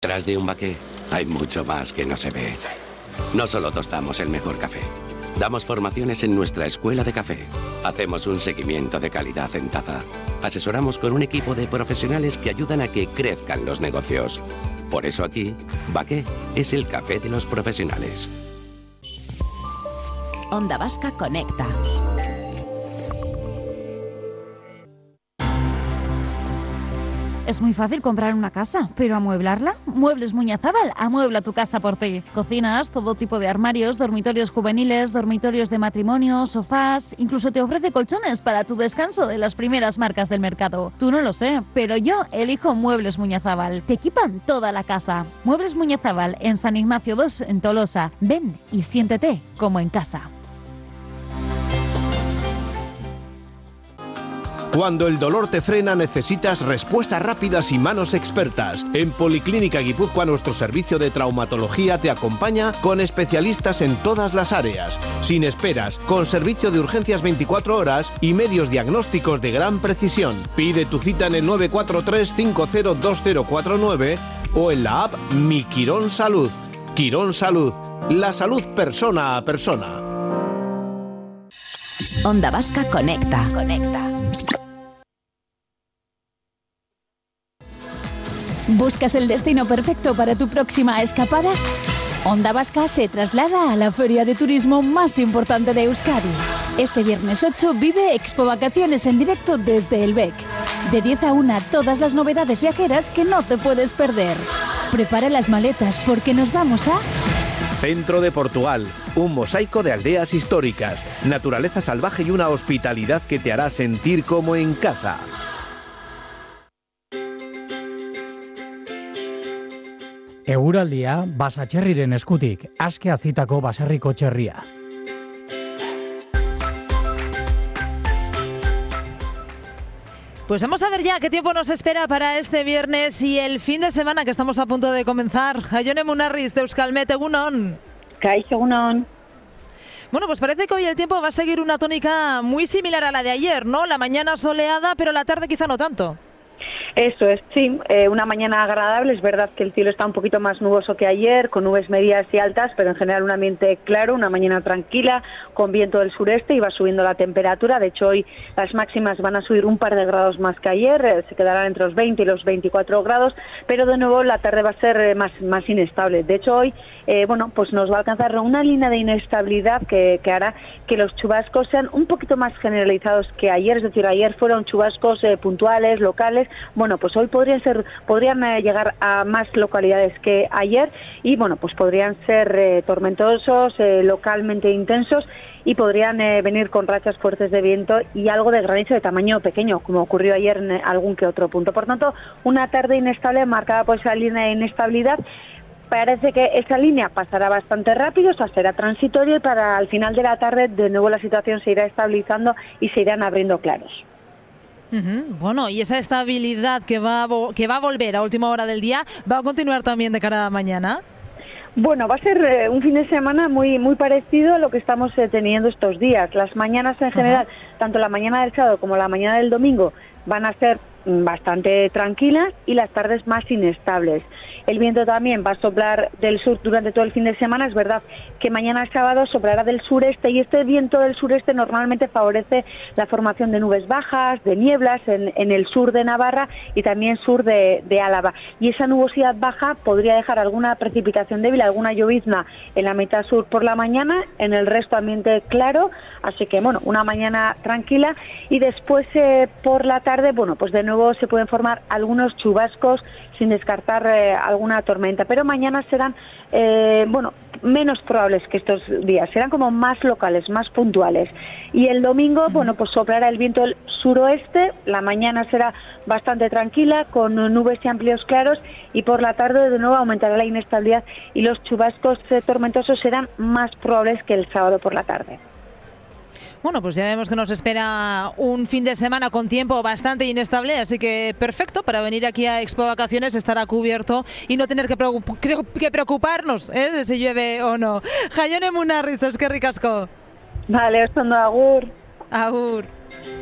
Tras de un baqué hay mucho más que no se ve. No solo tostamos el mejor café. Damos formaciones en nuestra escuela de café. Hacemos un seguimiento de calidad en taza. Asesoramos con un equipo de profesionales que ayudan a que crezcan los negocios. Por eso aquí, Baqué es el café de los profesionales. Onda Vasca conecta. Es muy fácil comprar una casa, pero ¿amueblarla? Muebles Muñazábal amuebla tu casa por ti. Cocinas, todo tipo de armarios, dormitorios juveniles, dormitorios de matrimonio, sofás... Incluso te ofrece colchones para tu descanso de las primeras marcas del mercado. Tú no lo sé, pero yo elijo Muebles Muñazábal. Te equipan toda la casa. Muebles Muñazábal en San Ignacio 2, en Tolosa. Ven y siéntete como en casa. Cuando el dolor te frena, necesitas respuestas rápidas y manos expertas. En Policlínica Guipúzcoa, nuestro servicio de traumatología te acompaña con especialistas en todas las áreas, sin esperas, con servicio de urgencias 24 horas y medios diagnósticos de gran precisión. Pide tu cita en el 943-502049 o en la app Mi Quirón Salud. Quirón Salud, la salud persona a persona. Onda Vasca conecta. ¿Buscas el destino perfecto para tu próxima escapada? Onda Vasca se traslada a la feria de turismo más importante de Euskadi. Este viernes 8 vive Expo Vacaciones en directo desde el BEC. De 10 a 1 todas las novedades viajeras que no te puedes perder. Prepara las maletas porque nos vamos a... Centro de Portugal, un mosaico de aldeas históricas, naturaleza salvaje y una hospitalidad que te hará sentir como en casa. Eguraldia basatxerriren eskutik, aske azitako baserriko txerria. Pues vamos a ver ya qué tiempo nos espera para este viernes y el fin de semana que estamos a punto de comenzar. Jaione Munarriz de Euskalmet, egunon. Kaixo, egunon. Bueno, pues parece que hoy el tiempo va a seguir una tónica muy similar a la de ayer, ¿no? La mañana soleada, pero la tarde quizá no tanto. Eso es, sí, una mañana agradable. Es verdad que el cielo está un poquito más nuboso que ayer, con nubes medias y altas, pero en general un ambiente claro, una mañana tranquila, con viento del sureste y va subiendo la temperatura. De hecho, hoy las máximas van a subir un par de grados más que ayer, se quedarán entre los 20 y los 24 grados, pero de nuevo la tarde va a ser más inestable. De hecho, hoy pues nos va a alcanzar una línea de inestabilidad que hará que los chubascos sean un poquito más generalizados que ayer, es decir, ayer fueron chubascos puntuales, locales. Bueno, pues hoy podrían llegar a más localidades que ayer y bueno, pues podrían ser tormentosos, localmente intensos y podrían venir con rachas fuertes de viento y algo de granizo de tamaño pequeño, como ocurrió ayer en algún que otro punto. Por tanto, una tarde inestable marcada por esa línea de inestabilidad. Parece que esa línea pasará bastante rápido, o sea, será transitorio y para al final de la tarde de nuevo la situación se irá estabilizando y se irán abriendo claros. Bueno, y esa estabilidad que va a volver a última hora del día, ¿va a continuar también de cara a mañana? Bueno, va a ser un fin de semana muy parecido a lo que estamos teniendo estos días. Las mañanas en general, tanto la mañana del sábado como la mañana del domingo, van a ser bastante tranquilas y las tardes más inestables. El viento también va a soplar del sur durante todo el fin de semana. Es verdad que mañana sábado soplará del sureste y este viento del sureste normalmente favorece la formación de nubes bajas, de nieblas en el sur de Navarra y también sur de Álava. Y esa nubosidad baja podría dejar alguna precipitación débil, alguna llovizna en la mitad sur por la mañana, en el resto ambiente claro. Así que bueno, una mañana tranquila y después por la tarde, bueno, pues de nuevo se pueden formar algunos chubascos sin descartar alguna tormenta, pero mañana serán menos probables que estos días, serán como más locales, más puntuales. Y el domingo, bueno, pues soplará el viento del suroeste, la mañana será bastante tranquila, con nubes y amplios claros, y por la tarde de nuevo aumentará la inestabilidad y los chubascos tormentosos serán más probables que el sábado por la tarde. Bueno, pues ya vemos que nos espera un fin de semana con tiempo bastante inestable, así que perfecto para venir aquí a Expo Vacaciones, estará cubierto y no tener que preocuparnos de si llueve o no. Jaione Munarriz, eskerrik asko. Vale, oso ondo, agur. Agur.